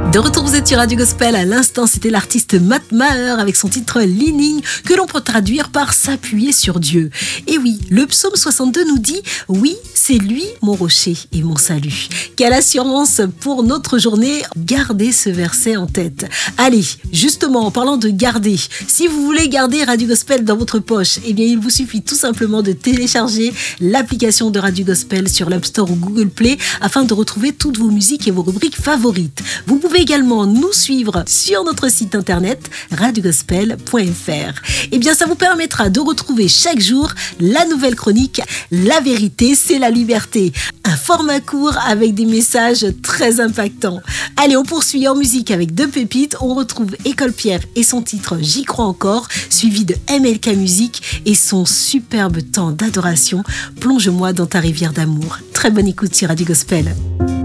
De retour, vous êtes sur Radio Gospel. À l'instant, c'était l'artiste Matt Maher avec son titre Leaning, que l'on peut traduire par s'appuyer sur Dieu. Et oui, le psaume 62 nous dit « Oui, c'est lui mon rocher et mon salut ». Quelle assurance pour notre journée. Gardez ce verset en tête. Allez, justement, en parlant de garder, si vous voulez garder Radio Gospel dans votre poche, eh bien, il vous suffit tout simplement de télécharger l'application de Radio Gospel sur l'App Store ou Google Play afin de retrouver toutes vos musiques et vos rubriques favorites. Vous pouvez également nous suivre sur notre site internet radiogospel.fr. Eh bien, ça vous permettra de retrouver chaque jour la nouvelle chronique « La vérité, c'est la liberté ». Un format court avec des messages très impactants. Allez, on poursuit en musique avec deux pépites. On retrouve École Pierre et son titre « J'y crois encore », suivi de MLK Musique et son superbe temps d'adoration « Plonge-moi dans ta rivière d'amour ». Très bonne écoute sur Radio Gospel.